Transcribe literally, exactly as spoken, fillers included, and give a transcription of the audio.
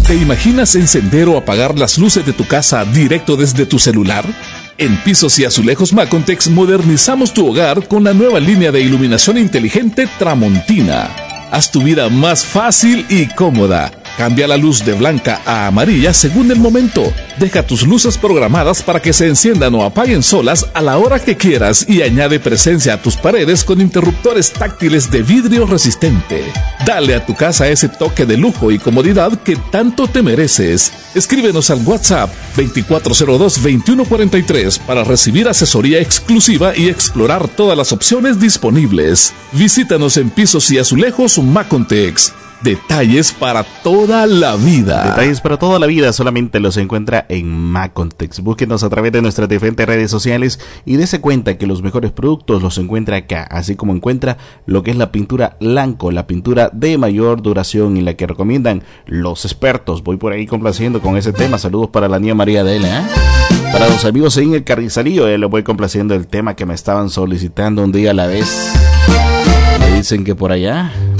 ¿Te imaginas encender o apagar las luces de tu casa directo desde tu celular? En Pisos y Azulejos Macontex modernizamos tu hogar con la nueva línea de iluminación inteligente Tramontina. Haz tu vida más fácil y cómoda. Cambia la luz de blanca a amarilla según el momento. Deja tus luces programadas para que se enciendan o apaguen solas a la hora que quieras y añade presencia a tus paredes con interruptores táctiles de vidrio resistente. Dale a tu casa ese toque de lujo y comodidad que tanto te mereces. Escríbenos al WhatsApp veinticuatro cero dos, veintiuno cuarenta y tres para recibir asesoría exclusiva y explorar todas las opciones disponibles. Visítanos en Pisos y Azulejos Macontex. Detalles para toda la vida. Detalles para toda la vida solamente los encuentra en Macontex. Búsquenos a través de nuestras diferentes redes sociales y dése cuenta que los mejores productos los encuentra acá, así como encuentra lo que es la pintura Lanco, la pintura de mayor duración y la que recomiendan los expertos. Voy por ahí complaciendo con ese tema. Saludos para la niña María Adela, ¿eh? Para los amigos en el Carrizalillo, eh, les voy complaciendo el tema que me estaban solicitando un día a la vez. Me dicen que por allá